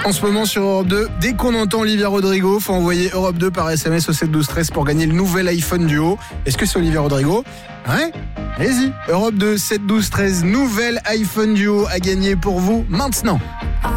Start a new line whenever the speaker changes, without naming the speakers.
En ce moment sur Europe 2, dès qu'on entend Olivia Rodrigo, faut envoyer Europe 2 par SMS au 7 12 13 pour gagner le nouvel iPhone Duo. Est-ce que c'est Olivia Rodrigo ? Ouais ? Allez-y, Europe 2, 7 12 13, nouvel iPhone Duo à gagner pour vous maintenant.